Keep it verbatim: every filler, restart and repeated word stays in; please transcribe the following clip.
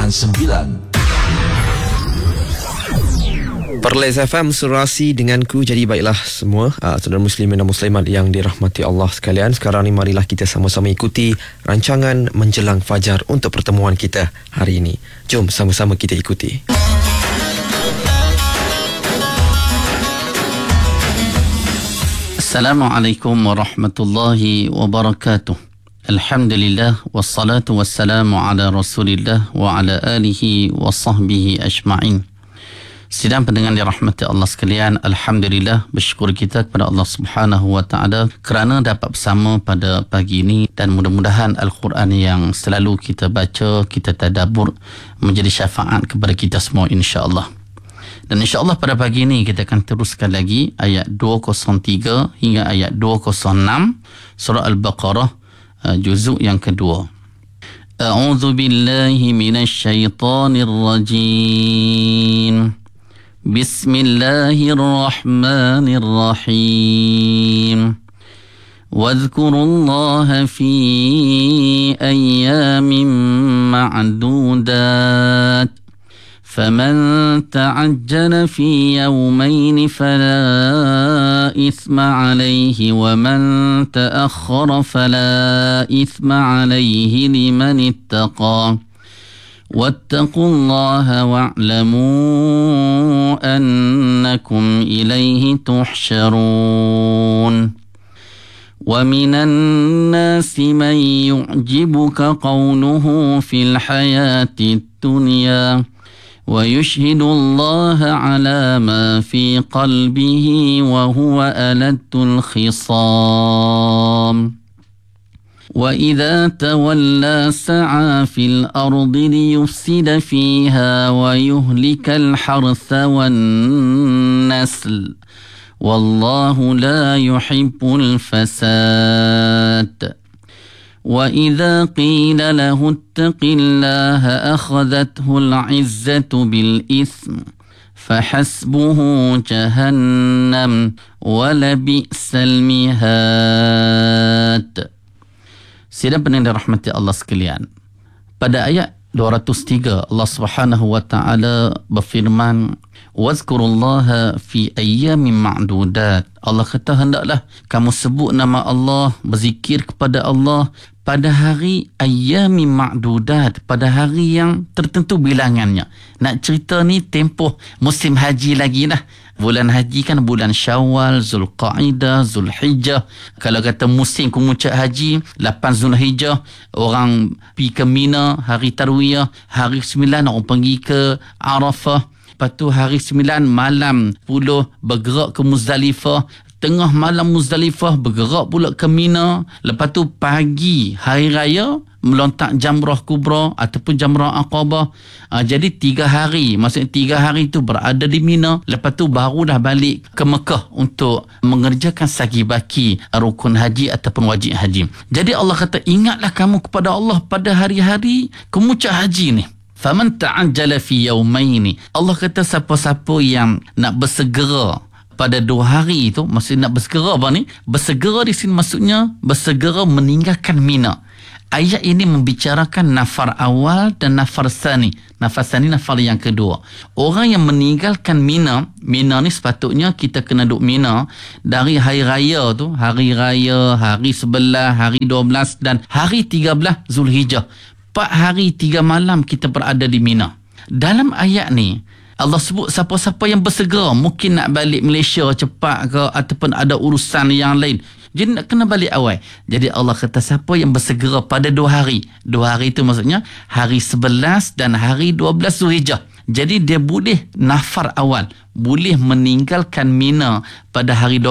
sembilan sembilan. Perlis F M, surasi denganku. Jadi baiklah semua uh, saudara muslimin dan muslimat yang dirahmati Allah sekalian. Sekarang ni marilah kita sama-sama ikuti rancangan menjelang fajar untuk pertemuan kita hari ini. Jom sama-sama kita ikuti. Assalamualaikum warahmatullahi wabarakatuh. Alhamdulillah wassalatu wassalamu ala Rasulillah wa ala alihi wa sahbihi ajma'in. Sidang pendengar dirahmati Allah sekalian, alhamdulillah, bersyukur kita kepada Allah Subhanahu wa taala kerana dapat bersama pada pagi ini, dan mudah-mudahan Al-Quran yang selalu kita baca, kita tadabbur menjadi syafaat kepada kita semua insya-Allah. Dan insya-Allah pada pagi ini kita akan teruskan lagi ayat dua kosong tiga hingga ayat dua kosong enam surah Al-Baqarah, juzuk yang kedua. A'udzu billahi minasyaitonir rajim. Bismillahirrahmanirrahim. Wadhkurullaha fi ayyamin ma'dudat. فمن تعجل في يومين فلا إثم عليه ومن تأخر فلا إثم عليه لمن اتقى واتقوا الله واعلموا أنكم إليه تحشرون ومن الناس من يعجبك قوله في الحياة الدنيا ويشهد الله على ما في قلبه وهو ألد الخصام وإذا تولى سعى في الأرض ليفسد فيها ويهلك الحرث والنسل والله لا يحب الفساد وإذا قيل له اتق الله أخذته العزة بالإثم فحسبه جهنم ولبئس المهاد. Sidang pendengar rahmati Allah sekalian, pada ayat dua ratus tiga Allah Subhanahu wa taala berfirman, wazkurullaha fi ayyamin ma'dudat. Allah kata hendaklah kamu sebut nama Allah, berzikir kepada Allah pada hari ayyamin ma'dudat, pada hari yang tertentu bilangannya. Nak cerita ni tempoh musim haji lagi lah. Bulan haji kan bulan Syawal, Zulqaidah, Zulhijjah. Kalau kata musim kemuncak haji, lapan Zulhijjah, orang pergi ke Mina, hari Tarwiyah. Hari sembilan orang pergi ke Arafah. Lepas tu hari sembilan malam puluh bergerak ke Muzdalifah. Tengah malam Muzdalifah bergerak pula ke Mina. Lepas tu pagi hari raya melontak Jamrah Kubra ataupun Jamrah Aqabah. Uh, jadi tiga hari, maksudnya tiga hari tu berada di Mina. Lepas tu baru dah balik ke Mekah untuk mengerjakan sagi baki rukun haji ataupun wajib haji. Jadi Allah kata ingatlah kamu kepada Allah pada hari-hari kemuncak haji ni. Faman ta'ajjala fi yawmaini. Allah kata siapa-siapa yang nak bersegera pada dua hari itu, maksudnya nak bersegera apa ni? Bersegera di sini maksudnya bersegera meninggalkan Mina. Ayat ini membicarakan nafar awal dan nafar sani. Nafar sani nafar yang kedua. Orang yang meninggalkan Mina, Mina ni sepatutnya kita kena duduk Mina dari hari raya tu, hari raya, hari sebelas, hari dua belas dan hari tiga belas Zulhijjah. Empat hari tiga malam kita berada di Mina. Dalam ayat ni Allah sebut siapa-siapa yang bersegera, mungkin nak balik Malaysia cepat ke ataupun ada urusan yang lain, jadi nak kena balik awal. Jadi Allah kata siapa yang bersegera pada dua hari. Dua hari itu maksudnya hari sebelas dan hari dua belas Zulhijjah. Jadi dia boleh nafar awal, boleh meninggalkan Mina pada hari